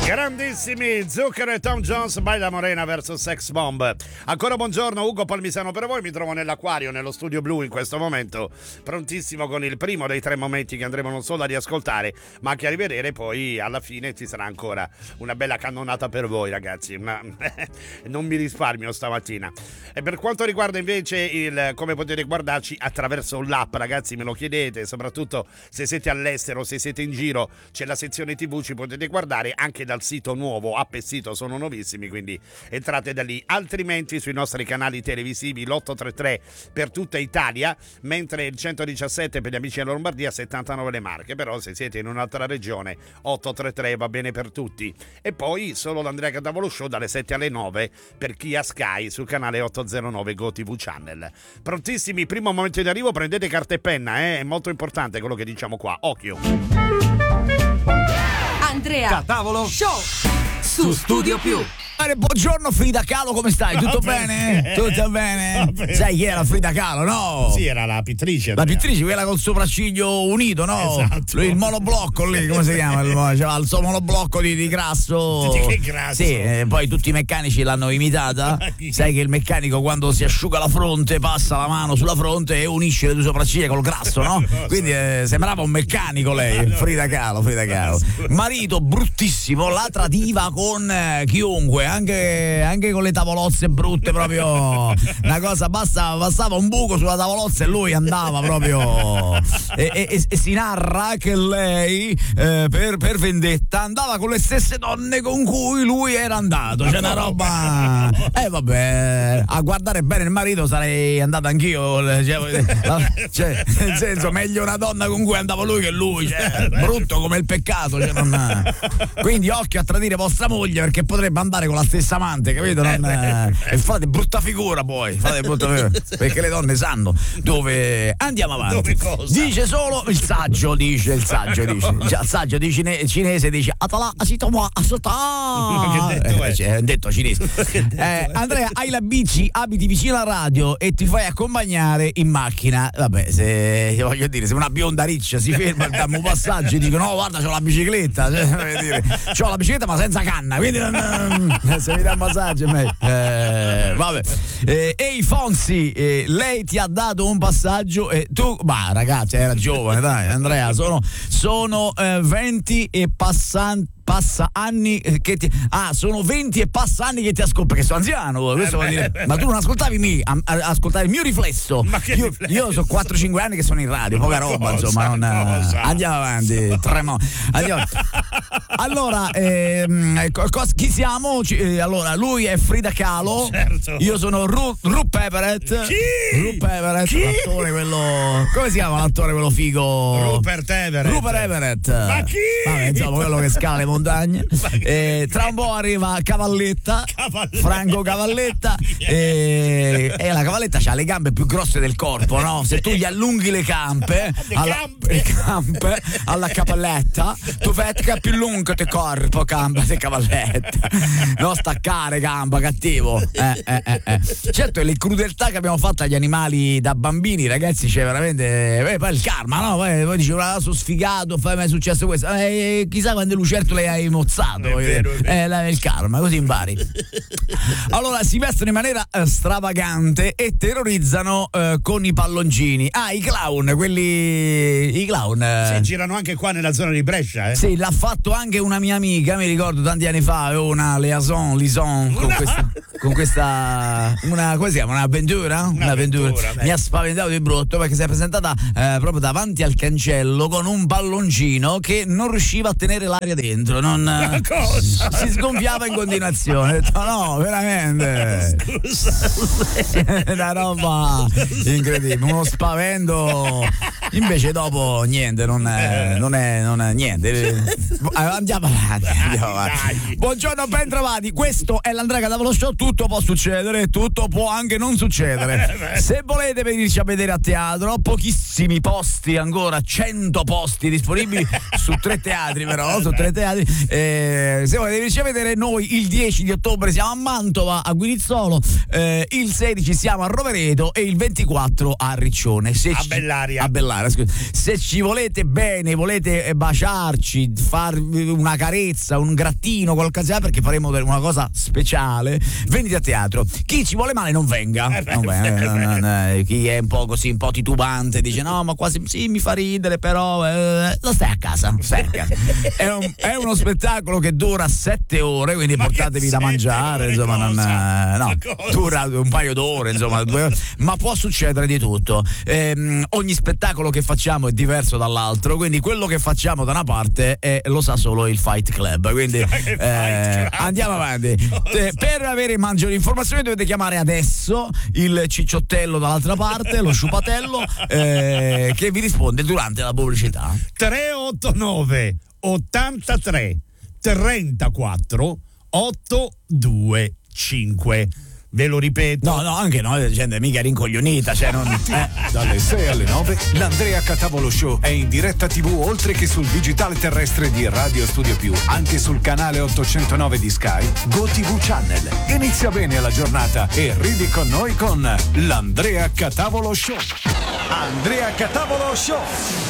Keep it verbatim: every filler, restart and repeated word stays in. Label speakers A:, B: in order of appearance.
A: Grandissimi Zucchero e Tom Jones, Baila Morena versus Sex Bomb. Ancora buongiorno, Ugo Palmisano per voi. Mi trovo nell'Acquario, nello studio blu in questo momento, prontissimo con il primo dei tre momenti che andremo non solo a riascoltare ma anche a rivedere. Poi alla fine ci sarà ancora una bella cannonata per voi, ragazzi, ma non mi risparmio stamattina. E per quanto riguarda invece il come potete guardarci attraverso l'app, ragazzi, me lo chiedete, soprattutto se siete all'estero, se siete in giro, c'è la sezione tivù, ci potete guardare anche dal sito nuovo, app e sito sono nuovissimi, quindi entrate da lì. Altrimenti sui nostri canali televisivi l'ottocentotrentatré per tutta Italia, mentre il centodiciassette per gli amici della Lombardia, settantanove le Marche. Però se siete in un'altra regione ottocentotrentatré va bene per tutti. E poi solo l'Andrea Cadavolo Show dalle sette alle nove per chi ha Sky sul canale ottocentonove Go tivù Channel. Prontissimi, primo momento di arrivo, prendete carta e penna, eh? È molto importante quello che diciamo qua, occhio.
B: Andrea
C: Cadavolo
B: Show su Studio Più.
C: Buongiorno Frida Kahlo, come stai? Tutto bene? Tutto bene? Sai chi era Frida Kahlo, no?
A: Sì, era la pittrice.
C: La pittrice, quella col sopracciglio unito, no?
A: Esatto.
C: Lui, il monoblocco lì, come si chiama? C'era il suo monoblocco di, di grasso.
A: Di che grasso?
C: Sì, eh, poi tutti i meccanici l'hanno imitata. Sai che il meccanico quando si asciuga la fronte passa la mano sulla fronte e unisce le due sopracciglia col grasso, no? Quindi eh, sembrava un meccanico lei, Frida Kahlo, Frida Kahlo. Marito bruttissimo, la tradiva con eh, chiunque. Anche, anche con le tavolozze brutte, proprio una cosa, basta, bastava un buco sulla tavolozza e lui andava proprio e, e, e si narra che lei eh, per, per vendetta andava con le stesse donne con cui lui era andato. C'è una roba, e eh, vabbè, a guardare bene il marito sarei andato anch'io, cioè, cioè, nel senso, meglio una donna con cui andava lui che lui, cioè, brutto come il peccato, cioè, non... quindi occhio a tradire vostra moglie, perché potrebbe andare con la stessa amante, capito? Non, eh, e fate brutta figura poi, fate brutta figura, perché le donne sanno dove andiamo avanti.
A: Dove cosa?
C: Dice solo il saggio, dice il saggio, dice già, il saggio di cine, cinese dice Atala asitoma asota.
A: Che detto è?
C: È un detto cinese. eh, Andrea, hai la bici, abiti vicino alla radio e ti fai accompagnare in macchina. Vabbè, se voglio dire, se una bionda riccia si ferma e dammo un passaggio e dico no, guarda, c'ho la bicicletta, cioè, voglio dire, c'ho la bicicletta ma senza canna, quindi non, se mi dà un passaggio eh, vabbè. Eh, ehi Fonsi, eh, lei ti ha dato un passaggio e tu, ma ragazzi, era giovane, dai Andrea, sono sono eh, venti e passanti passa anni che ti ah sono venti e passa anni che ti ascolto, perché sono anziano, questo vuol dire, ma tu non ascoltavi me, ascoltavi il mio riflesso.
A: Ma che
C: io,
A: riflesso?
C: io sono quattro cinque anni che sono in radio, poca roba,
A: cosa,
C: insomma, non,
A: cosa?
C: andiamo avanti, tremo, andiamo. Allora ehm, cos, chi siamo? C- allora lui è Frida Kahlo,
A: certo.
C: Io sono Ru, Ru Peperet.
A: Chi?
C: Ru Peperet,
A: Chi?
C: l'attore quello, come si chiama l'attore quello figo?
A: Rupert Everett.
C: Rupert Everett.
A: Ma chi?
C: Vabbè, insomma, quello che scala le montagne. Eh, tra un po' arriva Cavalletta,
A: Cavalletta.
C: Franco Cavalletta, e, e la Cavalletta ha le gambe più grosse del corpo, no? Se tu gli allunghi le campe,
A: Le
C: alla,
A: campe.
C: le campe alla Cavalletta, tu fai che più lungo te corpo, campa di Cavalletta. Non staccare gamba, cattivo. Eh, eh, eh, eh. Certo, le crudeltà che abbiamo fatto agli animali da bambini, ragazzi, c'è veramente eh, poi il karma, no? Poi, poi dice, ah, sono sfigato, fai mai è successo questo? Eh, chissà quante lucertole hai mozzato.
A: È vero, è vero.
C: Eh, la, il karma, così impari. Allora si vestono in maniera eh, stravagante e terrorizzano eh, con i palloncini. Ah, i clown, quelli i clown. Eh.
A: Sì, girano anche qua nella zona di Brescia, eh?
C: Sì, l'ha fatto anche una mia amica, mi ricordo tanti anni fa, avevo una liaison, liaison con
A: Una-
C: questa, con questa una, come si chiama, un'avventura?
A: Un'avventura, beh.
C: Mi ha spaventato di brutto perché si è presentata eh, proprio davanti al cancello con un palloncino che non riusciva a tenere l'aria dentro, non,
A: Ma cosa?
C: si sgonfiava in continuazione. Ho detto, no, veramente.
A: Scusa.
C: Una roba incredibile, uno spavento. Invece dopo niente, non è, non è, non è niente. Andiamo avanti, andiamo avanti.
A: Dai.
C: Buongiorno, ben trovati. Questo è l'Andrea Cadavolo Show. Tutto può succedere, tutto può anche non succedere. Se volete venirci a vedere a teatro, pochissimi posti ancora, cento posti disponibili su tre teatri, però su tre teatri. Eh, se volete venirci a vedere, noi il dieci di ottobre siamo a Mantova, a Guinizzolo, eh, il sedici siamo a Rovereto e il ventiquattro a Riccione. Se
A: A
C: ci-
A: Bellaria.
C: A Bellaria. fare. Se ci volete bene, volete baciarci, far una carezza, un grattino, qualcosa, perché faremo una cosa speciale, venite a teatro. Chi ci vuole male non venga. Non venga. No, no, no. Chi è un po' così, un po' titubante, dice no, ma quasi sì, mi fa ridere, però eh, lo stai a casa. Stai a casa. È, un, è uno spettacolo che dura sette ore, quindi ma portatevi da mangiare, insomma, non, no, dura un paio d'ore, insomma, due, ma può succedere di tutto. Ehm, ogni spettacolo che facciamo è diverso dall'altro, quindi quello che facciamo da una parte è, lo sa solo il Fight Club, quindi eh, andiamo avanti. Eh, per avere maggiori informazioni dovete chiamare adesso il cicciottello dall'altra parte, lo sciupatello, eh, che vi risponde durante la pubblicità.
A: tre otto nove ottantatré trentaquattro ottocentoventicinque. Ve lo ripeto.
C: No, no, anche no, gente mica rincoglionita, cioè non, eh.
D: Dalle sei alle nove l'Andrea Catavolo Show è in diretta tivù, oltre che sul digitale terrestre di Radio Studio Più, anche sul canale ottocentonove di Sky, GoTV Channel. Inizia bene la giornata e ridi con noi con l'Andrea Catavolo Show. Andrea Catavolo Show.